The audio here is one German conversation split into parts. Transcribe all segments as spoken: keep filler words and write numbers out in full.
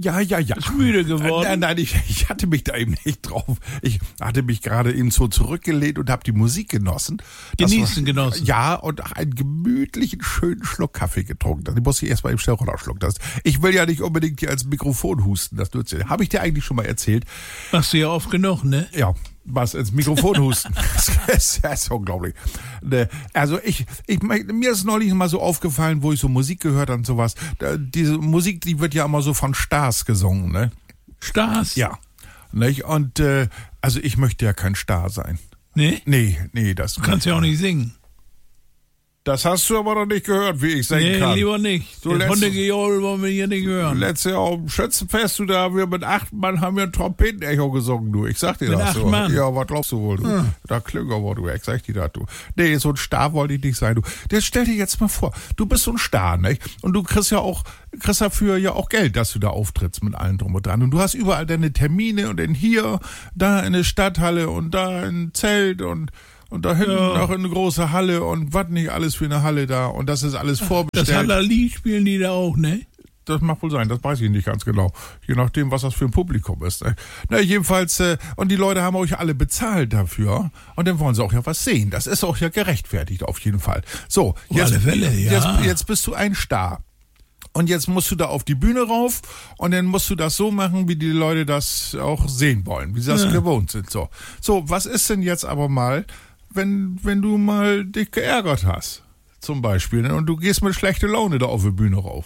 Ja, ja, ja. Ist müde geworden? Nein, nein, ich, ich hatte mich da eben nicht drauf. Ich hatte mich gerade eben so zurückgelehnt und habe die Musik genossen. Das Genießen, war, genossen. Ja, und einen gemütlichen, schönen Schluck Kaffee getrunken. Den muss ich erst mal im schnell runterschlucken. Das, ich will ja nicht unbedingt hier als Mikrofon husten. Das nützt ja. Habe ich dir eigentlich schon mal erzählt? Machst du ja oft genug, ne? Ja. Was ins Mikrofon husten. Das ist, das ist unglaublich. Also ich, ich, mir ist neulich mal so aufgefallen, wo ich so Musik gehört und sowas. Diese Musik, die wird ja immer so von Stars gesungen, ne? Stars? Ja. Nicht? Und äh, also ich möchte ja kein Star sein. Nee? Nee, nee, das. Du kannst ja auch nicht singen. Das hast du aber noch nicht gehört, wie ich singen nee, kann. Nee, lieber nicht. So das Hundegejaul wollen wir hier nicht hören. Letztes Jahr auf dem Schützenfest, du, da haben wir mit acht Mann haben wir ein Trompetenecho gesungen, du. Ich sag dir mit das acht so. Mann? Ja, was glaubst du wohl, du? Hm. Da klingt aber, du. Ich sag dir das, du. Nee, so ein Star wollte ich nicht sein, du. Das stell dir jetzt mal vor, du bist so ein Star, nicht? Und du kriegst ja auch, kriegst dafür ja auch Geld, dass du da auftrittst mit allem drum und dran. Und du hast überall deine Termine und in hier, da in der Stadthalle und da in Zelt und Und da hinten ja. noch eine große Halle und was nicht alles für eine Halle da. Und das ist alles vorbestellt. Das Halali spielen die da auch, ne? Das mag wohl sein, das weiß ich nicht ganz genau. Je nachdem, was das für ein Publikum ist. Ne? Na, jedenfalls, äh, und die Leute haben euch alle bezahlt dafür. Und dann wollen sie auch ja was sehen. Das ist auch ja gerechtfertigt, auf jeden Fall. So, jetzt, alle Fälle, ja. jetzt, jetzt bist du ein Star. Und jetzt musst du da auf die Bühne rauf und dann musst du das so machen, wie die Leute das auch sehen wollen, wie sie das ja. gewohnt sind. So, so, was ist denn jetzt aber mal, wenn, wenn du mal dich geärgert hast, zum Beispiel, und du gehst mit schlechter Laune da auf die Bühne rauf.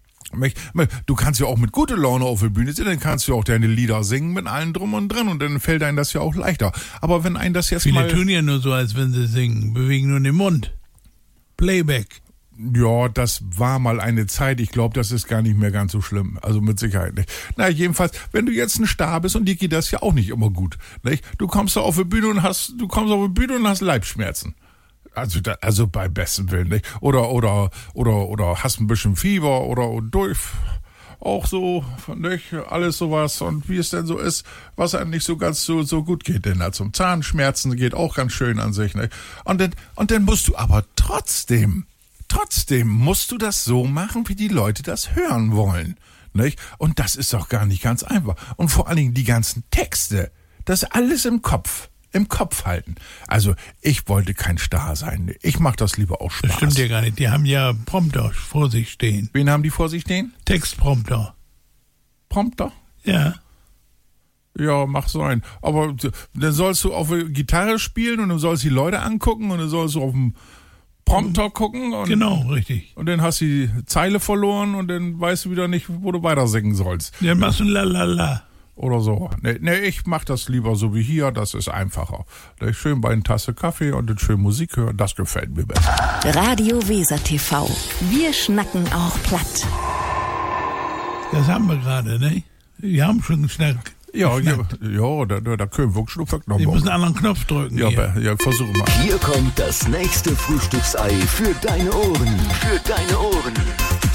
Du kannst ja auch mit guter Laune auf der Bühne sein, dann kannst du auch deine Lieder singen mit allen drum und dran und dann fällt einem das ja auch leichter. Aber wenn einem das jetzt Viele mal... Viele tun ja nur so, als wenn sie singen, bewegen nur den Mund. Playback. Ja, das war mal eine Zeit. Ich glaube, das ist gar nicht mehr ganz so schlimm. Also mit Sicherheit nicht. Na, jedenfalls, wenn du jetzt ein Star bist und dir geht das ja auch nicht immer gut, nicht? Du kommst da auf die Bühne und hast, du kommst auf die Bühne und hast Leibschmerzen. Also, da, also bei bestem Willen, nicht? Oder, oder, oder, oder hast ein bisschen Fieber oder durch, auch so, nicht? Alles sowas und wie es denn so ist, was einem nicht so ganz so, so gut geht, denn da zum Zahnschmerzen geht auch ganz schön an sich, nicht? Und dann, und dann musst du aber trotzdem, trotzdem musst du das so machen, wie die Leute das hören wollen, nicht? Und das ist doch gar nicht ganz einfach. Und vor allen Dingen die ganzen Texte, das alles im Kopf. Im Kopf halten. Also, ich wollte kein Star sein. Ich mach das lieber auch Spaß. Das stimmt ja gar nicht. Die haben ja Prompter vor sich stehen. Wen haben die vor sich stehen? Textprompter. Prompter? Ja. Ja, mach sein. Aber dann sollst du auf der Gitarre spielen und dann sollst du die Leute angucken und dann sollst du auf dem Prompter gucken. Und, genau, richtig. Und dann hast du die Zeile verloren und dann weißt du wieder nicht, wo du weiter singen sollst. Dann machst du ein Lalala. Oder so. Nee, nee, ich mach das lieber so wie hier, das ist einfacher. Da schön bei einer Tasse Kaffee und dann schön Musik hören, das gefällt mir besser. Radio Weser T V. Wir schnacken auch platt. Das haben wir gerade, ne? Wir haben schon geschnackt. Ja, ja, ja, da, da, da können wir schon noch. Wir müssen einen anderen Knopf drücken. Ja, hier. ja, versuchen wir. Hier kommt das nächste Frühstücksei für deine Ohren. Für deine Ohren.